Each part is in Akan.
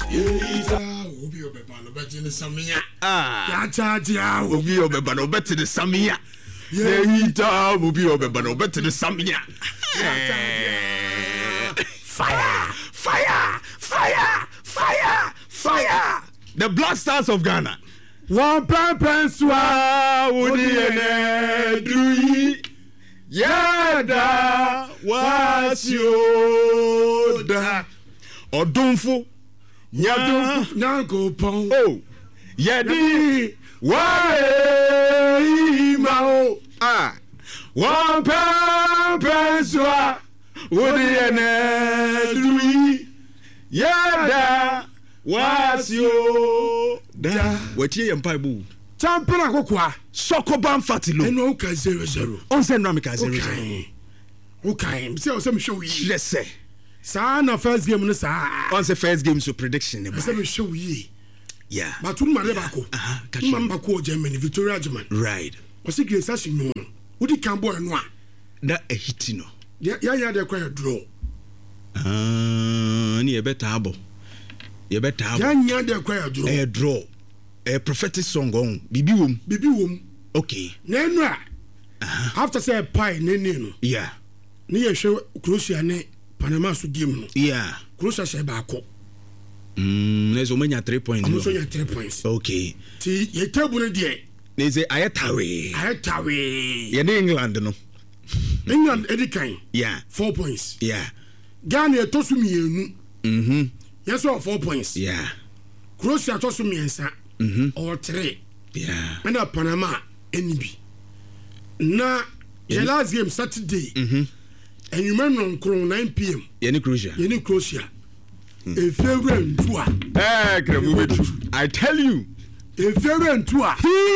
Obi obeba no beti ne samia. Ya chaja obi obeba no beti ne samia. Yehita obi obeba no beti ne samia. Fire! Fire! Fire! Fire! Fire! The Black Stars of Ghana. One penswa Udi ene drui. Yada wasioda. Odunfo. Nyanko pon. Oh. Yedi waimao. One penswa Udi ene drui. Yada wasioda. Wetie yempaibu. Champion akokwa. Sokoban Fatilo. Eno ka 0-0. Onse no amika 0-0. Okay. Say me show yi. Let's say. Sa na first game no sa. Onse first game so prediction ne. Say me show yi. Yeah. But tun mare bako. Mamba ko Germany Victoria German. Right. O si Grace Ashinyo. Udi kan boy no a. Na a hit no. Ya dey kwa draw. Ni e beta abo. Ya dey kwa draw. E draw. A prophetic song on bibi wom okay na enu a after say pie na no yeah ni ye hwe Croatia ne Panama so game no yeah Croatia say ba ko na so manya 3 points no so 3 points okay ti ye table dey na say ayetawe ye ne England no England edikan yeah 4 points yeah Ghana to so mienu yes 4 points yeah Croatia to so miensa or 3 yeah and Panama NB na the last game Saturday and you remember on 9 p.m. Yeni Croatia a favorite tour I tell you a favorite tour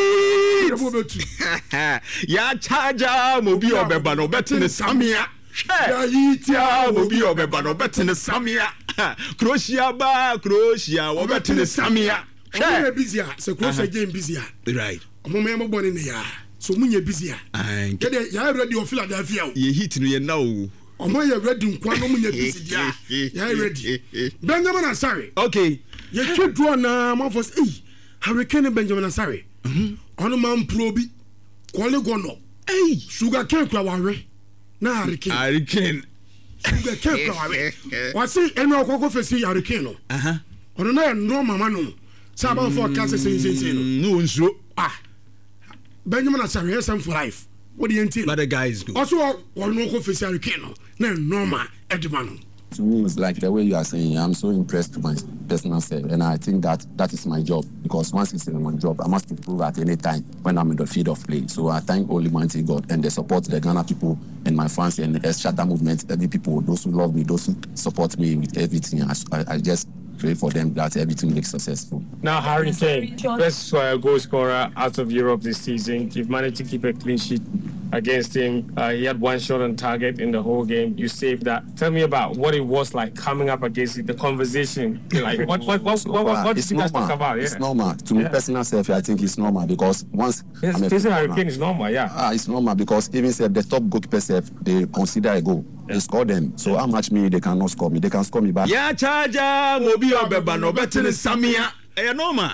ya charger mobi obeba no betine samia ya yitia mobi obeba no betine samia Croatia wo betine samia I'm busy. So close again busy. Right. I'm born in the year. So munye busy. Ya ready of Philadelphia. Ye hit no ye now. Omo ye ready nkwa no munye busy ya. Ya ready. Benjamin Asare. Okay. Ye twa draw na man for Hurricane Benjamin Asare. Ono man pro bi. Kwale gono. Hey, sugar cane kwa wawe. Na Hurricane. Sugar cane kwa wawe. Wasi eno okoko fesi Hurricane no. Ono na no mama no. Saba for cancer say no nso Benjamin Asare SM for life. What do you think? But the guy is good. Also one no official Keno. Na normal Edmano. To me, it's like the way you are saying. I'm so impressed with my personal self, and I think that is my job. Because once it's in my job, I must improve at any time when I'm in the field of play. So I thank Almighty God and the support the Ghana people and my fans and the Shatter movement, every people, those who love me, those who support me with everything. I just pray for them that everything makes successful. Now, Harry Kane, best goal scorer out of Europe this season. You've managed to keep a clean sheet against him. He had one shot on target in the whole game. You saved that. Tell me about what it was like coming up against it, the conversation. Like what did you guys talk about? Yeah. It's normal. To me, personal self, I think it's normal because once facing Harry Kane is normal, yeah. It's normal because even if the top goalkeeper self, they consider a goal. They score them. So how much me they cannot score me? They can score me back. Yeah, charger mobi obeba no betin samia. Normal.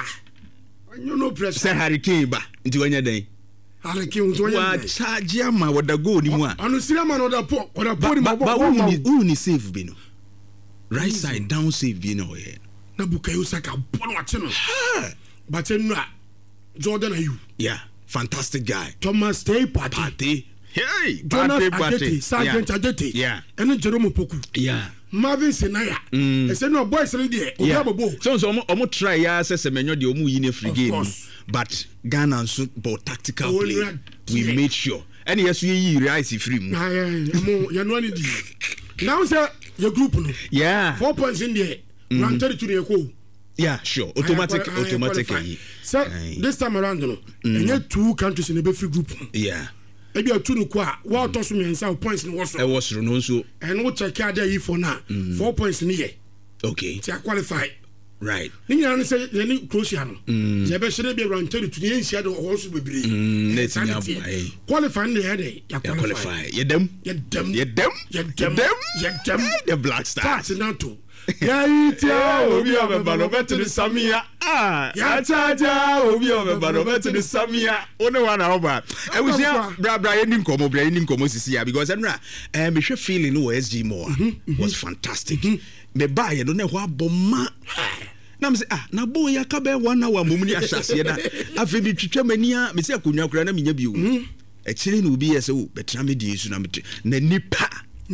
You know pressure. Say Harry Kane ba nti wanya den. Harry Kane nti wanya den. Wa charge ama wada goal ni mu a. Anu sira man oda po ni mo. Ba who ni save bi no. Right side down save bi no here. Na Bukayo Saka bon wache no. But no Jordan Ayew. Yeah, fantastic guy. Thomas Stay Party. Hey, Party. Sergeant Adete. Yeah. And Jerome Poku. Yeah. Marvin Senaya. I said no boys in there. Yeah. So omo try ya say semenyo de omu yin free game. But Ghana so about tactical play. We made sure. And yes we yi rise free mu. You know any now say your group no. Yeah. 4 points in there. 132 dey go. Yeah, sure. Automatically. So this time around no. And 2 countries in the free group. Yeah. Ebi atunu kwa wa to so me points ni wo so. E wo so no so. And wo check out there for now. 4 points ni ye. Okay. Ti qualify. Right. Ni nyana say ye ni Croatia no. Je be shere be around 32 ye nsia do wo so bebre. Let's qualify ni ye dey. Ya qualify. Ye dem. The Black Stars. Start now to Yaitia obi obeba no betene samia yachaja obi obeba no betene samia one wana oba ewusia bra ye ninkomo sisi ya because enra me hwe feeling no SG more was fantastic me buy no na ho aboma na me say na boy ya ka be 1 hour momuni ahyase na afi bi twetwa mania me say akonwa kura na menya bi o e kire na obi yese o betra me di yesu na me na nipa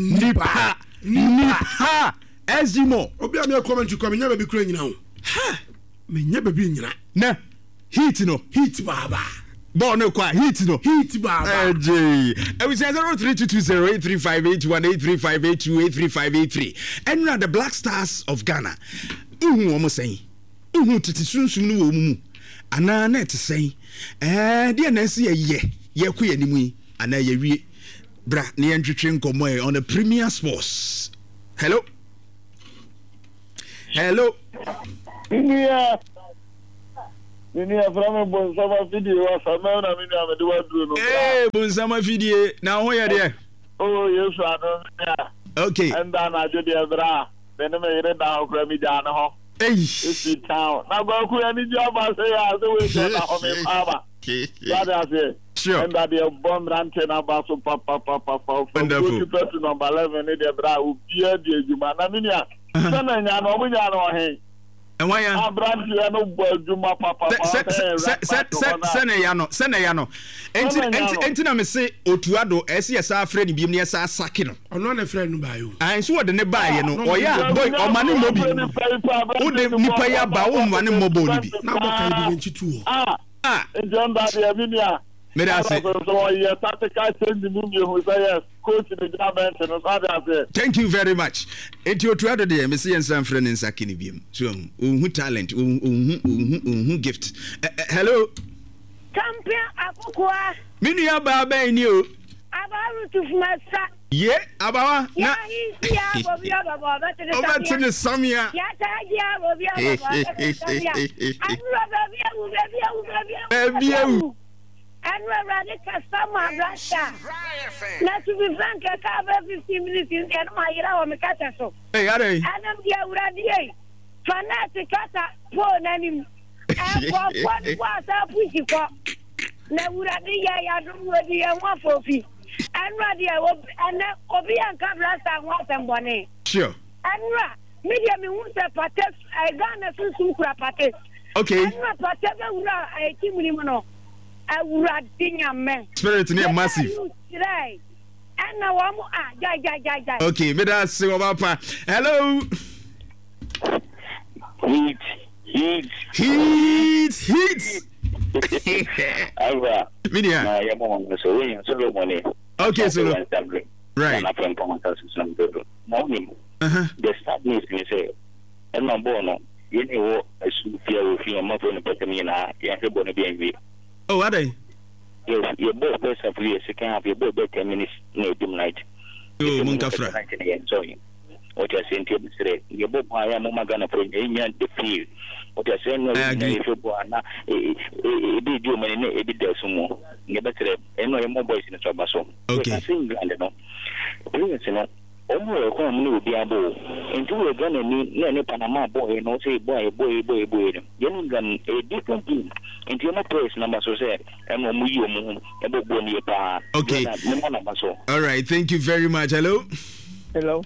SG more obi am ya comment ko menya be kura nyina ho menya be bi nyina na heat baba Bon no kwa heat baba AJ we say 03220835818358283583 and the Black Stars of Ghana omo say titi sunsun no wo mu ana na te say de na se ye ko yanimu yi ana ye wie bra na ye ntwetwe nkomo on the Premier Sports. Hello Nini aframe bonsama video wa sama na mini amede wa duro no. Bonsama video na ho ye de. Oh yes ado ya. Okay. And then I do the bra. Then me yire da okra mi da na ho. It's town. Na ba ku ya ni job say ya so we say na ho me papa. Yeah, that's it. Sure. And that the bomb rante na ba so papa. Wonderful. To number 11 ni the bra u bia de ejuma na mini a. Sana nya no nya no he. And why ya? Sene ya no. Enti na me say otuado ese ya sa afre ni biem ne ya sa sake no. Ono na friend no ba yo. An so de ne ba ye no. Oya boy o mane mobi. O de nipa ya ba o mane mobo ni bi. Na bo kai bi nchi tuo. John ba de abinia. Me da say. So ya tactical change ni mi hu say yes. Coach the government no say. Thank you very much. Enti otuado de me say ensan friend ni sake ni biem. So unhu talent, unhu gift. Hello. Champion Akukwa. Minu ya ba ni o. Abaru tufumasa. Ye abawa na. Ya obi baba betene samia. Betene samia. Ya tagia obi baba betene samia. Anura baby. Anura rade customer brasha. Na to be frank ka 15 minutes in my ira o mekata so. Hey are. Anam dia uradi e. Fanati kata po nanim. Kwa sa pushi ko. Na uradi ya do wodi ya wafofi. Anra dia obi anka brasa nwa tembone. Sure. Anra media me hu se pate I Ghana sunsun kura pate. Okay. Anra pate be ura timuni mo no. Ura dinya me. Spirit near massive. Right. Anna wa mu ja. Okay, me da se papa. Hello. Heat. Alva. Media. Na ya mo so we so lo money. Okay, so right. Na from some do. No me. The start needs to say and no bono. You know asu fia we fia mo for no petami na ya he bono bi envi. Oh, are they? Yes, you both best of you second half you both 10 minutes no dim night. Oh, Munkafra. What you're saying to say, you both are Magana for Indian the field. What you're saying, no, if you go on, it did you many, it did there some more. You better, and no more boys in the trouble. Okay. I think, I don't know. Please, you know, almost a woman will be a boy. Into a gun and near Panama boy, and also boy. You know, a different thing. Into your place, number so said, and when we about Bonnie. Okay. All right. Thank you very much. Hello. Hello.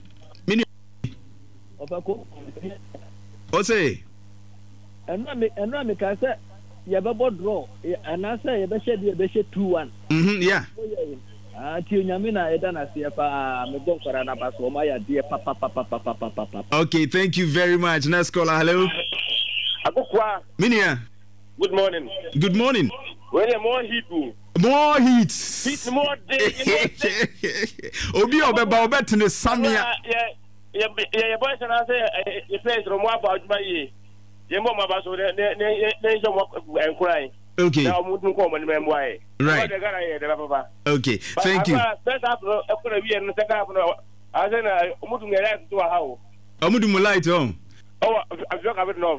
What's it? And I make I say, you have a board draw, and I say, you should 2-1. Yeah. Okay, thank you very much. Next caller, hello. Minia. Good morning. Good morning. Well, more heat. More heat. Heat more day. Obi obeba obetene samia. Yeah, boys and I say, you play from what about my year. You mom about so and crying. Okay. Now, wouldn't come and remember why. Right. Okay. Thank you. First half, I'm going to be in the second half. I said, I'm moving the light to a house. I'm moving my light on. Oh, I've got a bit enough.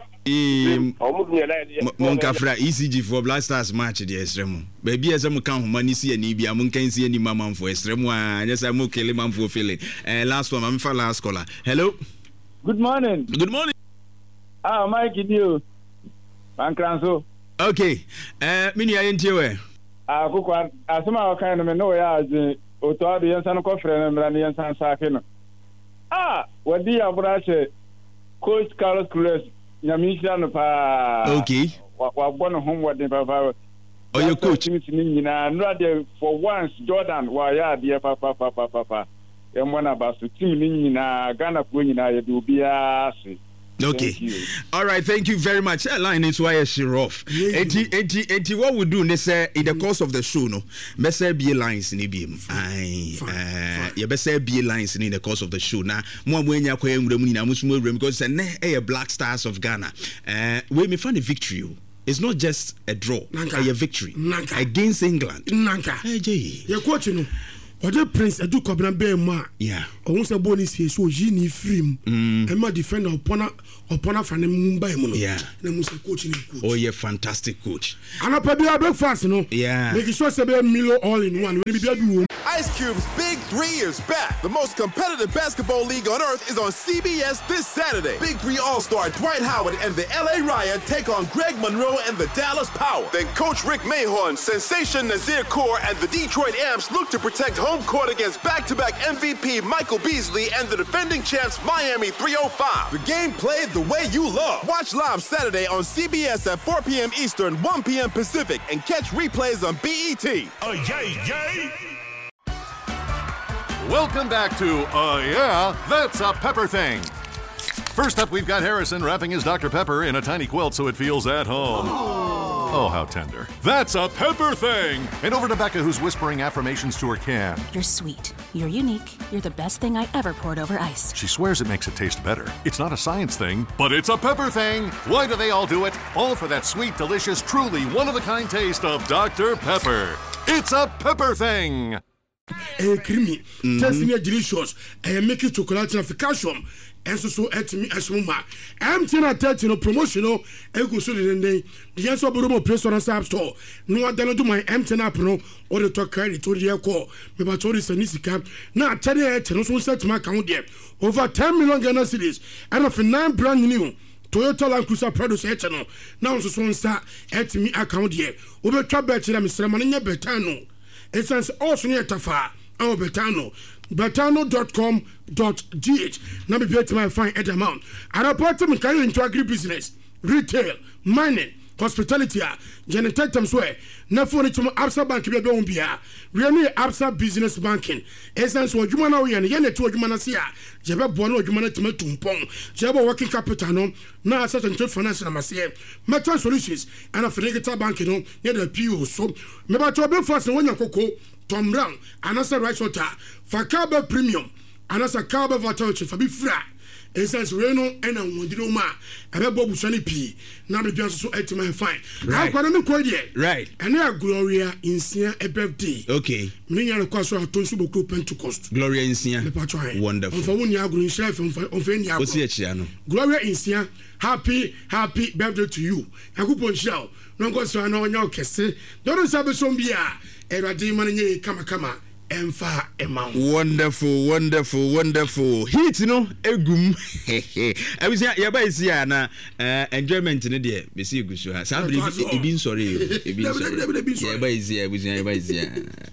Monkafra ECG for Black Stars match the extremo. Baby as I'm count money see any be among can see any mamma for extremo. Yes, I'm okay, man for feeling. Last one, I'm for last caller. Hello. Good morning. Good morning. Mike, you. Mankranso. Okay. Mini ayentie Kukwa asema wakana me no ya aje oto adu yensa no kofre na mra ne yensa saake no. Wadi abrache Coach Carlos Cruz nyamisha no pa. Okay. Wa bono homework ne papa. Oh, your coach. Nyina no ade for once Jordan wa ya de papa. Emwana basu team ni nyina Ghana ko nyina ye do bia ase. Okay. All right. Thank you very much. Line is why she off. Enti what we do ne say in the course of the show no. Me say be lines ni bi. You be say be lines in the course of the show. Na mo amwenya kwa enwura mu nyina musumo enwura because say na Black Stars of Ghana. We me find a victory. It's not just a draw. A victory against England. Your coach no. Ode Prince Edu Kobna be ma. Yeah. Ohun se boni sie so yi ni free. Ma defender opona fane mumbai mu no. Yeah. Na mu se coach ni coach. Oh yeah, fantastic coach. Anapa bia breakfast no. Yeah. Make sure say be Milo all in one. We be do. Ice Cube's Big 3 is back. The most competitive basketball league on earth is on CBS this Saturday. Big 3 All-Star Dwight Howard and the LA Riot take on Greg Monroe and the Dallas Power. Then Coach Rick Mahorn, Sensation Nazir Kaur, and the Detroit Amps look to protect home court against back-to-back MVP Michael Beasley and the defending champs Miami 305. The game played the way you love. Watch live Saturday on CBS at 4 p.m. Eastern, 1 p.m. Pacific, and catch replays on BET. Yay! Welcome back to Yeah, That's a Pepper Thing. First up, we've got Harrison wrapping his Dr. Pepper in a tiny quilt so it feels at home. Oh, how tender. That's a Pepper Thing! And over to Becca, who's whispering affirmations to her can. You're sweet. You're unique. You're the best thing I ever poured over ice. She swears it makes it taste better. It's not a science thing, but it's a Pepper Thing! Why do they all do it? All for that sweet, delicious, truly one-of-a-kind taste of Dr. Pepper. It's a Pepper Thing! Creamy, tasting delicious, make it chocolate and calcium. And so at me as mama. I'm 10 at 30 no promotional. Ego so the answer Bruno place on a sub store. No, I don't do my M10 up no or the talk credit to the call. Me but told is a Nisika. Now tell you no so set my account there. Over 10 million Ghana cedis and of 9 brand new Toyota Land Cruiser Prado channel. Now so one start at me account here. Over trap bet Mr. Manina Betano. It says also near Tafa. Our Betano. Betano.com.gh. Now be paid to my fine at amount. And apart from carrying into agribusiness, retail, mining, hospitality, janitatum swear. Now for it to Absa Bank be don't be a really Absa business banking. Essence what you wanna and yen to you wanna see. Jabba Bono, you wanna to me tumpong. Jabba working capital no. Now certain financial massive. Metal solutions and a Fregata banking near the PO. So, maybe to be fast when you cocoa. Tom Brown, anasa rice water, Fakaba Premium, anasa Kaba Vatoch, Fabi Fra, Essence Reno, and a Wodroma, and a Bob Sunny P. Now the just so at my fine. Right. Right. And now Gloria in Sia a birthday. Okay. Many are question of Tonsubo Group Pentecost. Gloria in Sia. Wonderful. For one year, green chef of Venia. Gloria in Sia, happy birthday to you. A coupon shell. No go so I know your kiss. Don't have a zombie. Kama emfa emma. Wonderful. Heat no egum. I was here by here na enjoyment in there. We see you ha. Somebody been sorry. Yeah, by here, we see by here.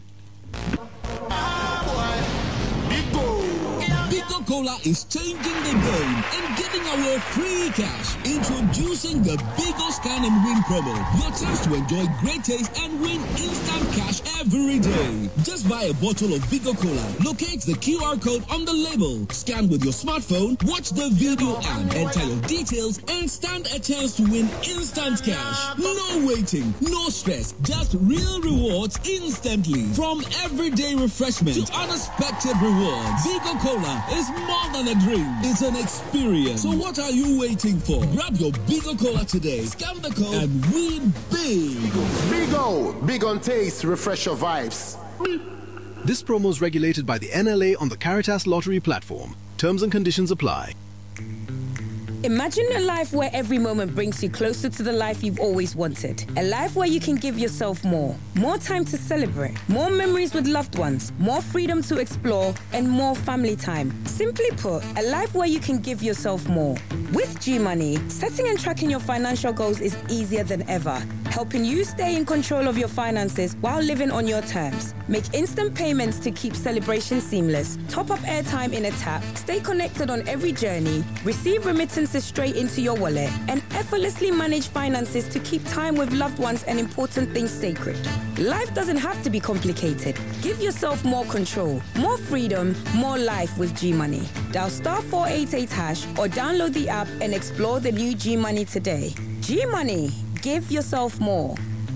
Coca-Cola is changing the game and giving away free cash. Introducing the Bigo Scan and Win promo. Your chance to enjoy great taste and win instant cash every day. Just buy a bottle of Bigo Cola. Locate the QR code on the label. Scan with your smartphone, watch the video and enter your details and stand a chance to win instant cash. No waiting, no stress, just real rewards instantly. From everyday refreshment to unexpected rewards. Bigo Cola is more than a drink. It's an experience. So what are you waiting for? Grab your Bigo Cola today. Scan the code and win big. Bigo. Big on taste. Refresh your vibes. This promo is regulated by the NLA on the Caritas Lottery platform. Terms and conditions apply. Imagine a life where every moment brings you closer to the life you've always wanted. A life where you can give yourself more time to celebrate, more memories with loved ones, more freedom to explore, and more family time. Simply put, a life where you can give yourself more. With G-Money, setting and tracking your financial goals is easier than ever, helping you stay in control of your finances while living on your terms. Make instant payments to keep celebration seamless. Top up airtime in a tap. Stay connected on every journey. Receive remittances straight into your wallet. And effortlessly manage finances to keep time with loved ones and important things sacred. Life doesn't have to be complicated. Give yourself more control, more freedom, more life with G-Money. Dial *488# or download the app and explore the new G-Money today. G-Money. Give yourself more.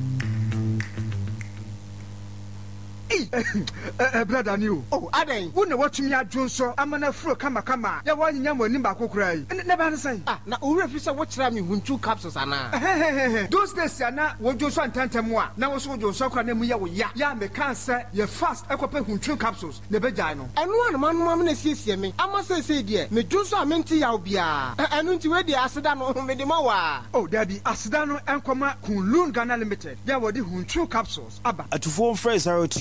Brother new. Oh, Aden. Who know what me adwon so amana fro kama. Ya wan nya mani ba kokura yi. Never understand. Na owura fi say what try me hunchu capsules ana. Those days ya na wojo so antantem a. Na wo so wojo so kra na mu ya wo ya. Ya me kan say ye fast ekope hunchu capsules. Ne bejai no. Enu anu manu na siesie me. Ama say die. Me dwo so amenti ya obia. Enu nti we die aseda no me de ma wa. Oh, there be aseda no enkoma Kunlun Ghana Limited. Ya wo de hunchu capsules. Aba. Atufo mfre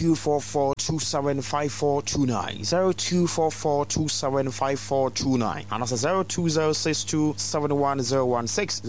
0244275429 0244275429 and that's 0206271016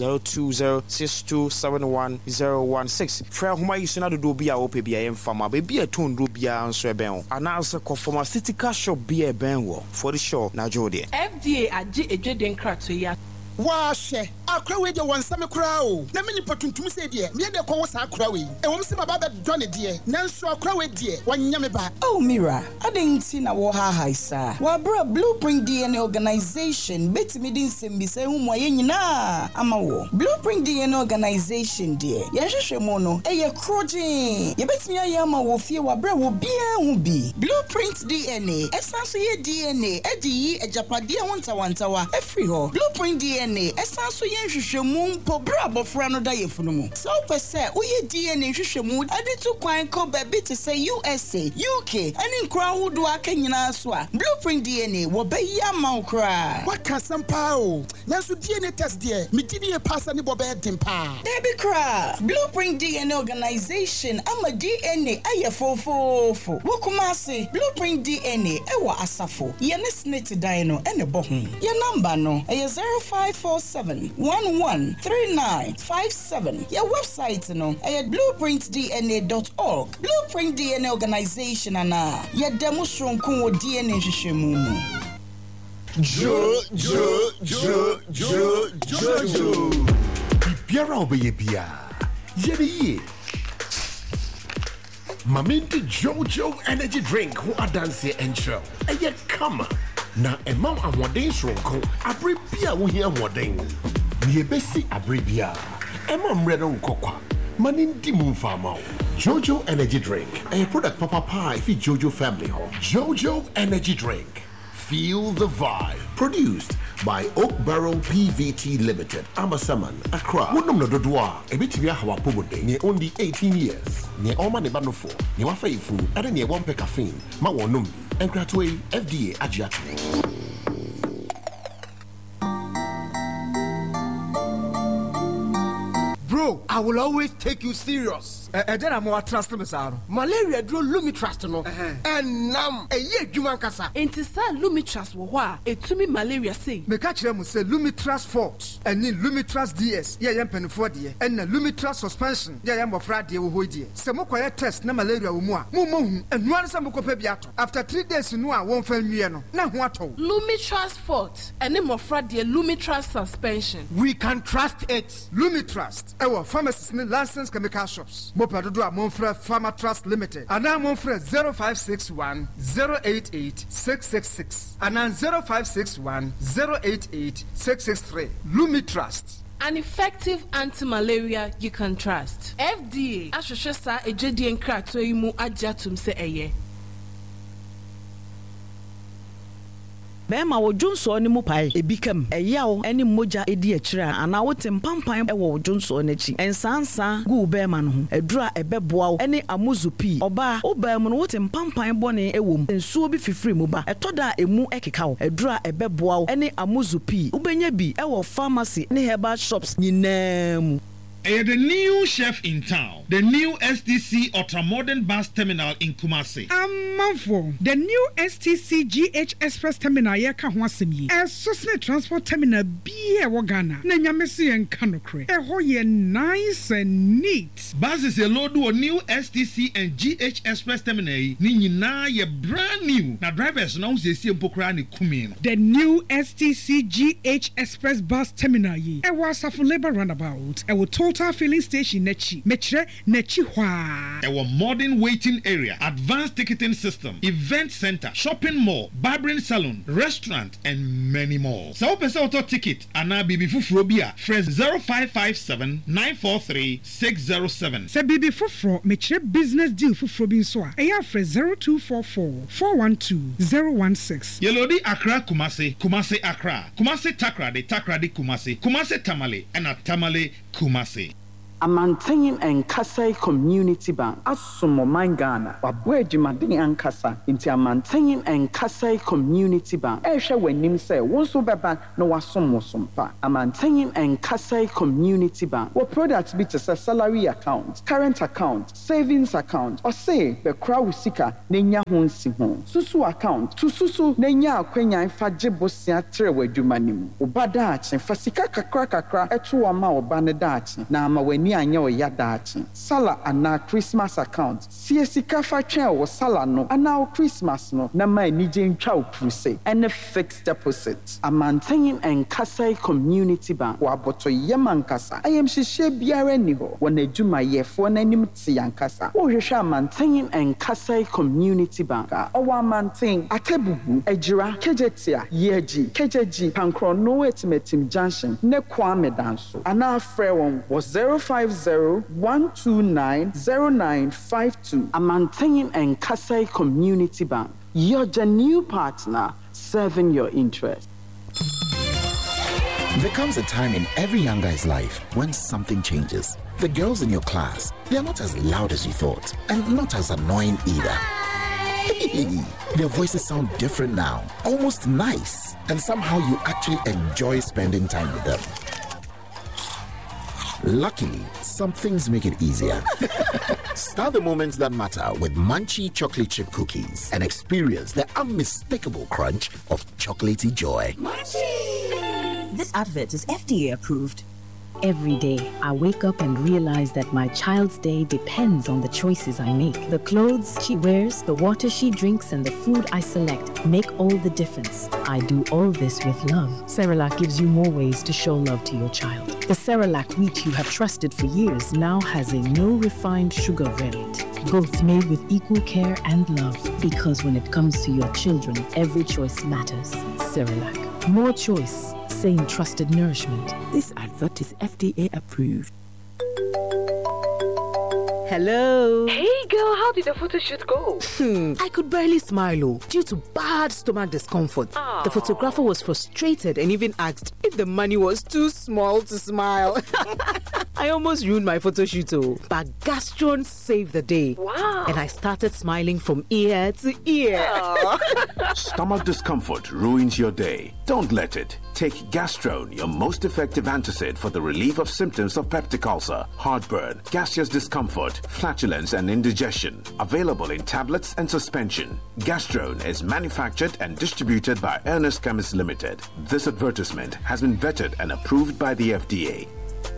0206271016 fra homa yisuna do bia opebia emfama be bia ton do bia nso eben and also pharmaceutical shop bia ben wo for the show na jode FDA agi ejweden krato ya Washe, akra we de wansame kura o. Na me nipa tuntum se de, me de ko wo sa akra we. E wo mse baba be do ne de, nanso akra we de, wanya me ba. Oh Mira, adenti na wo ha haisa. Wa bra Blueprint DNA organization betimi din sembisa hu mo ye nyina ama wo. Blueprint DNA organization de. Ye hwehwe mo no, e ye kroje. Ye betimi aye ama wo fie wa bra wo bia hu bi. Blueprint DNA, esanso ye DNA, edi yi ejapade wontawantawa, efri ho. Blueprint DNA esanso yen hwehwemu mpo bra bofra no da yefunumu so pese uye DNA hwehwemu ade to kwan ko baby to say USA UK ani nkra wodo aka nyina so a Blueprint DNA wo bayi ama nkra waka sampa o nanso DNA test de me gidi passa ni bobe dempa debi kra Blueprint DNA organization ama DNA ayefofofo wokumase Blueprint DNA ewa asafo ye ne snit dan no ene bo ho ye number no e 0547113957. Your website no at blueprintdna.org. Blueprint DNA organization ana. Ya demonstration kun DNA hwehwemu. Jo. Biara obeye bia. Yeye. Mamindi Jojo energy drink who adanse encho. Eye kama. Na emam amwden sronko abribia wo hia amwden ni ebesi abribia emam redo nkokwa manindi mumfama Jojo energy drink a product papa pie fi Jojo family home. Jojo energy drink, feel the vibe. Produced by Oak Barrel PVT Limited, Amasaman, Accra. Wonum no dodoa ebitimi ahawa pomode ne only 18 years ne oma ne banofo ne wafa ifu ade ne won pe caffeine ma wonum enkratwe FDA agiato. Bro, I will always take you serious. Edena mo trust me sa no. Malaria dro Lumitrust no. And nam eye dwuma nkasa. Enti sa Lumitrust wo ho a etumi malaria sei. Me ka kire mo say Lumitrust Forte and Lumitrust DS. Ye yempenfo de. And Lumitrust suspension. Ye yemofra de wo ho die. Se mo koye test na malaria wo mu a, mo hu. Enu an se mo kopa bi ato. After 3 days no a won fa nwie no. Na ho ato. Lumitrust Forte and mofra de Lumitrust suspension. We can trust it. Lumitrust. Our pharmacists and licensed chemical shops. Mopadodo a Monfre Pharma Trust Limited. Ana Monfre 0561 088 666. Ana 0561 088 663. Lumitrust. An effective anti-malaria you can trust. FDA ahwehwe sa ejedi enkrato yi mu agyatum se eye. bɛrima wo dwonso ne mu pae ebi kam ɛyaw ne mogya edi akira ana wote mpampan ɛwɔ dwonso n'akyi ensansa gu bɛrima no ho adura ɛbɛboa wo ne amuzupi ɔba wo bɛrima no wote mpampan bɔne ɛwɔ mu nsuo bi fifiri mu ba ɛtɔda emu ɛkeka wo adura ɛbɛboa wo ne amuzupi wobɛnya bi ɛwɔ pharmacy ne herbal shops nyinaa mu. The new chef in town, the new STC Ultramodern Bus Terminal in Kumasi. Manfo, the new STC GH Express Terminal yeka ho asem yi. Sosne transport terminal bi e wo Ghana. Na nyamese en kanokre. Ho ye nice and neat. Buses a load o new STC and GH Express Terminal yi. Ni nyina ye brand new. Na drivers na usiesie mpokra ne kumi no. The new STC GH Express Bus Terminal yi. E wa Asafo Labour Roundabout. E wo Total Filling Station nechi mechre nechi hwa. Our modern waiting area, advanced ticketing system, event center, shopping mall, barbering salon, restaurant, and many more. So pesa auto ticket ana bibi fufuro bia fresh 0557 943 607. Se bibi fufuro mechre business deal fufuro bin so a eya fresh 0244 412 016. Yelodi Accra Kumasi, Kumasi Accra, Kumasi Takrade, Takrade Kumasi, Kumasi Tamale, and a Tamale Kumasi. Amantenyin Nkasai Community Bank Asumo Mangana wabwe jumadini ankasa inti Amantenyin Nkasai Community Bank ehwe wanim se wonso beba no wasomo sompa. Amantenyin Nkasai Community Bank wo products bi te salary account, current account, savings account or say be kra wusika nenya ho nsi ho. Susu account to susu nenya akwanya fa gebosia tre wadumanim. Obada achi fasika kakra etu ama obane dachi na ama anyo ya dachi sala ana Christmas account siesika fa twen wo sala no ana Christmas no na ma nije ntwa opuse and fixed deposit. Amantenyin Nkasai Community Bank wa boto yemankasa ayem hihye biara ni ho wona adwuma yefo na nim ti yankasa wo hwehwe Amantenyin Nkasai Community Bank owa Amanten Atebubu Ejira Kejetia Yeji Kejeji Pankrono Etimetim Junction ne Kwame Danso ana frɛ won was 050-129-0952. Amantenyin Nkasai Community Bank. You're the new partner serving your interest. There comes a time in every young guy's life when something changes. The girls in your class, they're not as loud as you thought, and not as annoying either. Their voices sound different now, almost nice, and somehow you actually enjoy spending time with them. Luckily, some things make it easier. Start the moments that matter with Munchie chocolate chip cookies and experience the unmistakable crunch of chocolatey joy. Munchie! This advert is FDA approved. Every day, I wake up and realize that my child's day depends on the choices I make. The clothes she wears, the water she drinks, and the food I select make all the difference. I do all this with love. Cerelac gives you more ways to show love to your child. The Cerelac wheat you have trusted for years now has a no refined sugar variant. Both made with equal care and love. Because when it comes to your children, every choice matters. Cerelac. More choice. Same trusted nourishment. This advert is FDA approved. Hello. Hey girl, how did the photo shoot go? I could barely smile due to bad stomach discomfort. Aww. The photographer was frustrated and even asked if the money was too small to smile. I almost ruined my photo shoot, but Gastron saved the day. Wow. And I started smiling from ear to ear. Stomach discomfort ruins your day. Don't let it. Take Gastrone, your most effective antacid for the relief of symptoms of peptic ulcer, heartburn, gaseous discomfort, flatulence, and indigestion. Available in tablets and suspension. Gastrone is manufactured and distributed by Ernest Chemists Limited. This advertisement has been vetted and approved by the FDA.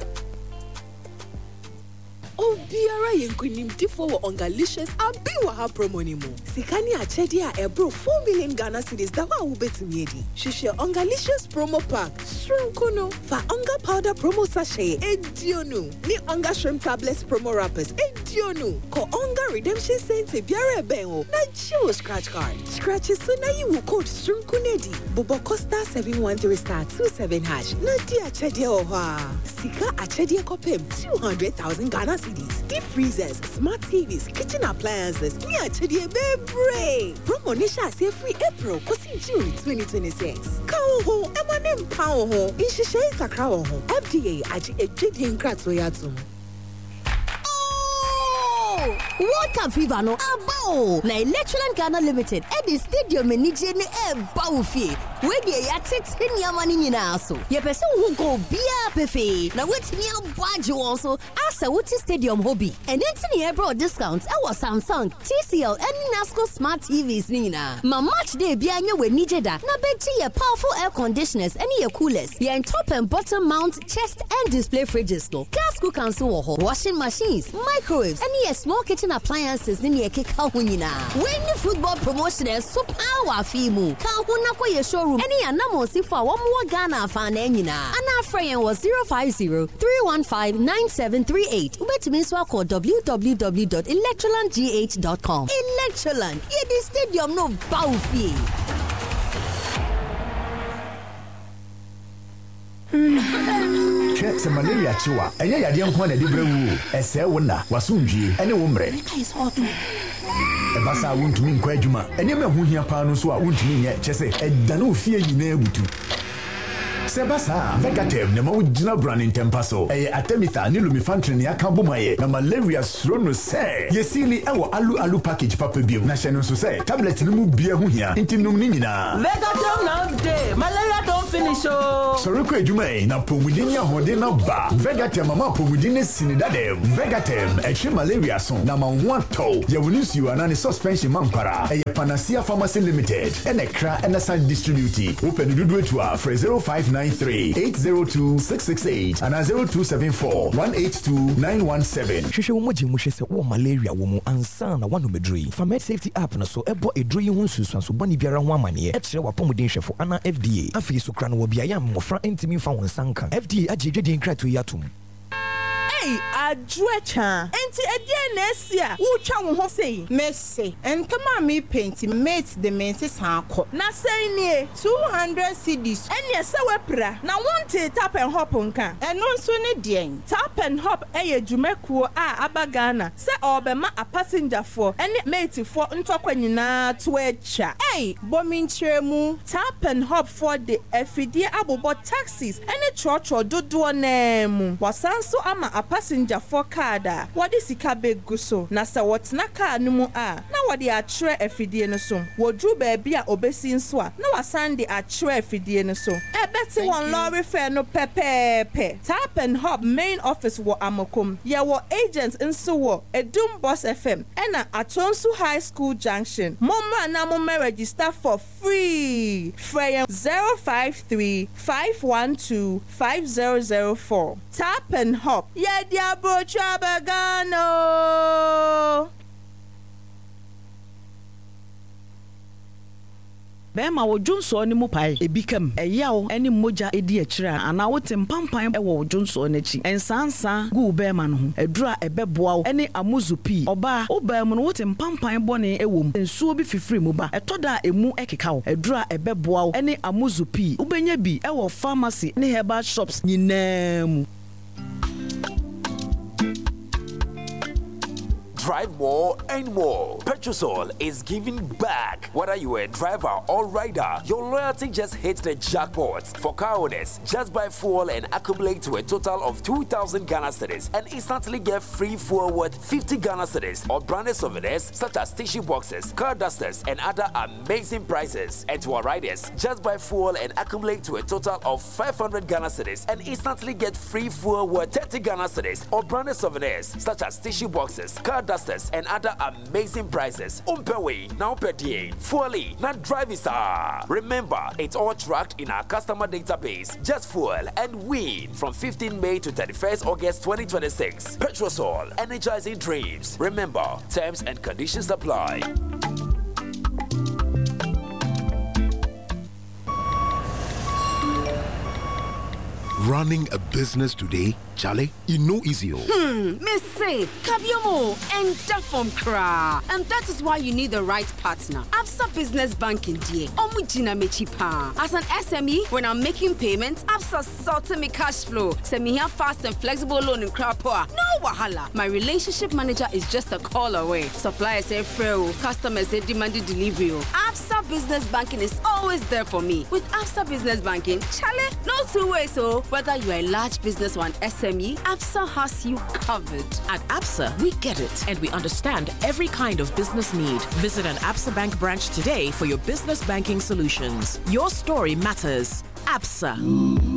Biara yenkunimtifo wo Ongalicious abiwa ha promo ni mu. Sikani achedi a ebro 4 million Ghana cedis da wa ubetumi edi. Shishye Ongalicious promo pack. Shrimp fa Onga powder promo sachet edionu. Ni Onga shrimp tablets promo wrappers edionu. Ko Onga redemption center biara benwo. Na chiwo scratch card. Scratch so na you code shrimp kunedi. Bobo Costa 713*27#. Na dia achedi o ha. Sika Achedi Kopem 200,000 Ghana cedis. Deep freezers, smart TVs, kitchen appliances. Ni Achedi Bebre. Promo Nisha say free April kosi June 2026. Kawo ho, emanem pawo ho. Inshishe kakra ho. FDA aji ejidi nkratso yatum. Water fever no abo na Electroland Ghana Limited at the stadium in Nije ne eba ofie we dey ya tete niamani nyina so ye pese wo go bia pefe na wetimi abwaje won so asa wuti stadium hobby and enti ne ebro discount e was Samsung, TCL and Nasco smart TVs nyina ma match day bia nya we Nije da na beji ye powerful air conditioners and ye coolers ye top and bottom mount chest and display fridges no gas cookers wo ho washing machines microwaves and ye small kitchen appliances ni ekeka ho nyina when the football promotion is so power fimu ka ho na kwa showroom any anamo si for wo mo Ghana fan na nyina ana friend was 050-315-9738 ubetimi so call www.electrolandgh.com. Electroland ye the stadium no bawfie. Check some malaria chiwa. Enya yade nko na de brewu. Ese wona wasundwie ene wo mre. Ebasa wontumi nkwa adwuma. Ene me ho hia pa no so a wontumi nye chese edane ofie nyina ebutu. Sebasa Vegatem ne ma wugina brand in tempaso. Atemitha ni lumifantrin ne aka bomaye. Na malaria srono se. Yesili ewo alu package papa bio. Na hye no so se tablet ni mu bia ho hia. Intinum ni nyina. Vegatem now day. Malaria don't finish oh. Sorry ko adwuma na pomudin ya hode na ba. Vegatem mama pomudin ne sinidadem. Vegatem eche malaria so na ma ho ato. Ye wonisuo ana ne suspension mampara. Panacea Pharmacy Limited. Enekra Enasan Distributi. Open dudu etua for 0593-802-668 and 0274-182-917. Shushe umoji mushe se uwa malaria wumu ansana wanu medri. Famed Safety App na so ebo edro yi hunsu swansu bani biara ho amane. Etre wapomu denhwefo ana FDA. Afi so kra no obiaya mmofra entimi fa wonsanka. FDA agye den kra to yatum. Hey, Adwecha. Enti edie na esia. Wo twa wo ho sei. Messe. Entama me paint mate the menses hanko. Na sei nie 200 cedis. Ene se wepra. Na wonte tap and hop nka. Eno nso ne den. Tap and hop eye dwumekuo a abagana. Se obema a passenger for ene mate for ntokwa nyina to echa. Hey, bominchiremu. Tap and hop for the efidie abobo taxis. Ene chocho dodo nemu. Wasanso ama passenger for kada what is sika begu so na sa wotna car no mu a na wode atwere afidie no so wodru ba bia obesi nso a na wasande atwere afidie no so ebeti won lorry fare no pepepe. Tap and Hop main office wo Amokom ye wo agents nso wo Edum Boss FM ena Atonsu High School Junction momma na momma register for free free 053-512-5004. Tap and Hop yeah diabo chabagano. Bema wo Junso ni mu pai ebikam eyawo eni moja edi akira ana wote mpampan e wo Junso n'achi ensansa gu bema no ho edura ebeboa eni amuzupi oba obam no wote mpampan bone ewom ensuo bi fifiri mu ba etoda emu ekeka wo edura ebeboa eni amuzupi ubenya bi e wo pharmacy ne herbal shops nyinaa. Drive more and more. Petrosol is giving back. Whether you are a driver or rider, your loyalty just hit the jackpot. For car owners, just buy fuel and accumulate to a total of 2,000 Ghana cedis and instantly get free fuel worth 50 Ghana cedis or branded souvenirs such as tissue boxes, car dusters, and other amazing prizes. And to our riders, just buy fuel and accumulate to a total of 500 Ghana cedis and instantly get free fuel worth 30 Ghana cedis or branded souvenirs such as tissue boxes, car dusters, and other amazing prizes. Umpewe, now per day. Fully, not driving star. Remember, it's all tracked in our customer database. Just fuel and win from 15 May to 31st August 2026. Petrosol, energizing dreams. Remember, terms and conditions apply. Running a business today Charlie, you know easy. Miss say, Kabiomo and Dafom Kra. And that is why you need the right partner. Absa Business Banking dear. Omujina mechipa. As an SME, when I'm making payments, Absa sorting me cash flow. Send me here fast and flexible loan in Krapoa. No wahala. My relationship manager is just a call away. Suppliers say free, customers say demanded delivery. Absa Business Banking is always there for me. With Absa Business Banking, Charlie, no two ways. So whether you are a large business or an SME, Absa has you covered. At Absa, we get it and we understand every kind of business need. Visit an Absa Bank branch today for your business banking solutions. Your story matters. Absa.